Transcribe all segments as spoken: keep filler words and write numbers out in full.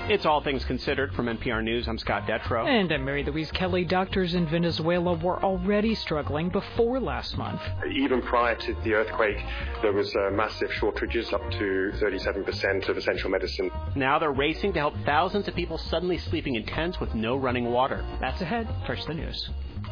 It's All Things Considered from N P R News. I'm Scott Detrow. And I'm Mary Louise Kelly. Doctors in Venezuela were already struggling before last month. Even prior to the earthquake, there was uh, massive shortages, up to thirty-seven percent of essential medicine. Now they're racing to help thousands of people suddenly sleeping in tents with no running water. That's ahead. First, the news.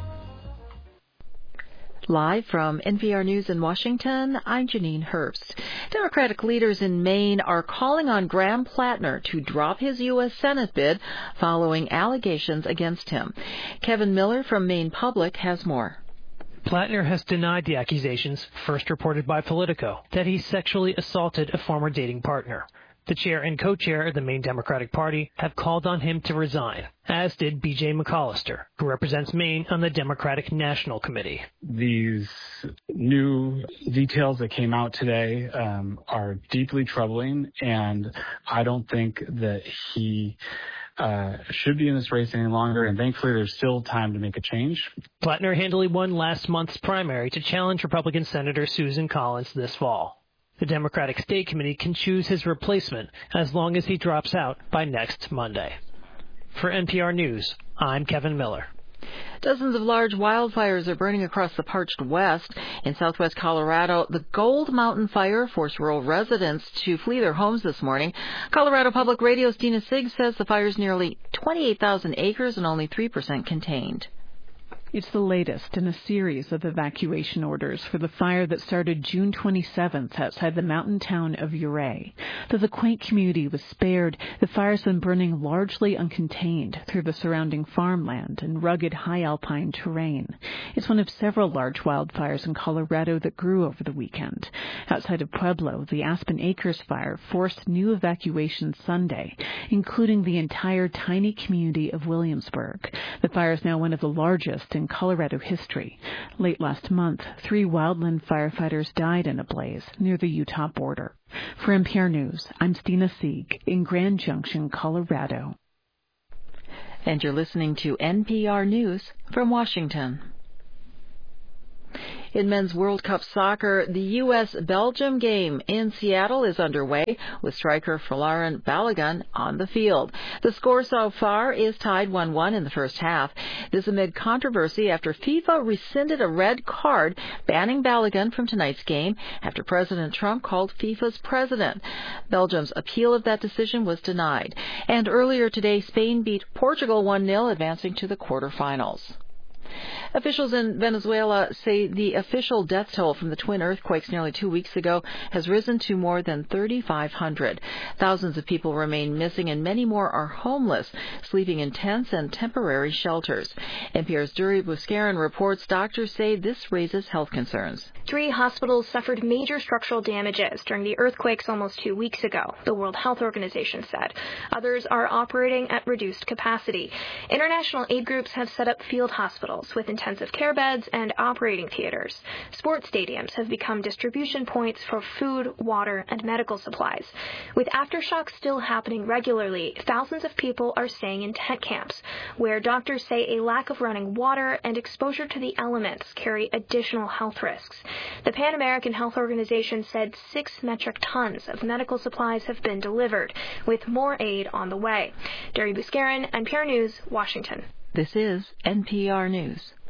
Live from N P R News in Washington, I'm Janine Herbst. Democratic leaders in Maine are calling on Graham Plattner to drop his U S Senate bid following allegations against him. Kevin Miller from Maine Public has more. Plattner has denied the accusations, first reported by Politico, that he sexually assaulted a former dating partner. The chair and co-chair of the Maine Democratic Party have called on him to resign, as did B J McAllister, who represents Maine on the Democratic National Committee. These new details that came out today um, are deeply troubling, and I don't think that he uh, should be in this race any longer, and thankfully there's still time to make a change. Plattner handily won last month's primary to challenge Republican Senator Susan Collins this fall. The Democratic State Committee can choose his replacement as long as he drops out by next Monday. For N P R News, I'm Kevin Miller. Dozens of large wildfires are burning across the parched West. In southwest Colorado, the Gold Mountain Fire forced rural residents to flee their homes this morning. Colorado Public Radio's Dina Sigg says the fire's nearly twenty-eight thousand acres and only three percent contained. It's the latest in a series of evacuation orders for the fire that started June twenty-seventh outside the mountain town of Ouray. Though the quaint community was spared, the fire's been burning largely uncontained through the surrounding farmland and rugged high alpine terrain. It's one of several large wildfires in Colorado that grew over the weekend. Outside of Pueblo, the Aspen Acres fire forced new evacuations Sunday, including the entire tiny community of Williamsburg. The fire is now one of the largest in Colorado history. Late last month, three wildland firefighters died in a blaze near the Utah border. For N P R News, I'm Dina Sigg in Grand Junction, Colorado. And you're listening to N P R News from Washington. In men's World Cup soccer, the U S Belgium game in Seattle is underway with striker Folarin Balogun on the field. The score so far is tied one one in the first half. This amid controversy after FIFA rescinded a red card banning Balogun from tonight's game after President Trump called FIFA's president. Belgium's appeal of that decision was denied. And earlier today, Spain beat Portugal one nil, advancing to the quarterfinals. Officials in Venezuela say the official death toll from the twin earthquakes nearly two weeks ago has risen to more than thirty-five hundred. Thousands of people remain missing and many more are homeless, sleeping in tents and temporary shelters. N P R's Duri Buscarin reports doctors say this raises health concerns. Three hospitals suffered major structural damages during the earthquakes almost two weeks ago, the World Health Organization said. Others are operating at reduced capacity. International aid groups have set up field hospitals with intensive care beds and operating theaters. Sports stadiums have become distribution points for food, water, and medical supplies. With aftershocks still happening regularly, thousands of people are staying in tent camps, where doctors say a lack of running water and exposure to the elements carry additional health risks. The Pan American Health Organization said six metric tons of medical supplies have been delivered, with more aid on the way. Duri Buscarin, N P R News, Washington. This is N P R News.